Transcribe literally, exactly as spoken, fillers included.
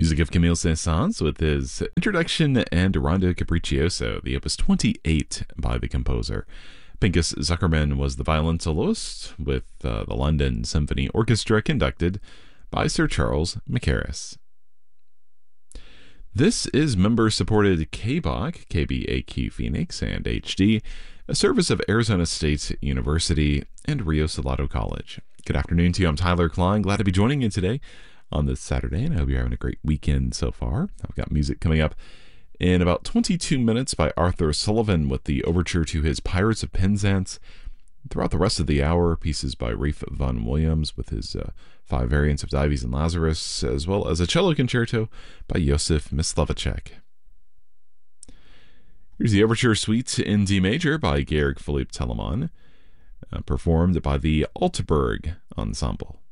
Music of Camille Saint-Saëns with his Introduction and Rondo Capriccioso, the opus twenty-eight by the composer. Pinchas Zuckerman was the violin soloist, with uh, the London Symphony Orchestra conducted by Sir Charles Mackerras. This is member-supported K B A Q, K B A Q Phoenix, and H D, a service of Arizona State University and Rio Salado College. Good afternoon to you. I'm Tyler Klein. Glad to be joining you today on this Saturday, and I hope you're having a great weekend so far. I've got music coming up in about twenty-two minutes by Arthur Sullivan with the overture to his Pirates of Penzance. Throughout the rest of the hour, pieces by Ralph Vaughan Williams with his uh, five variants of Dives and Lazarus, as well as a cello concerto by Josef Myslivacek. Here's the Overture Suite in D major by Georg Philipp Telemann, uh, performed by the Altenburg Ensemble.